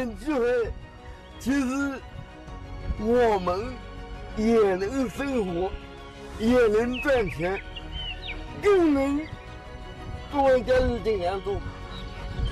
年聚会，其实我们也能生活，也能赚钱，更能作为家是这样做。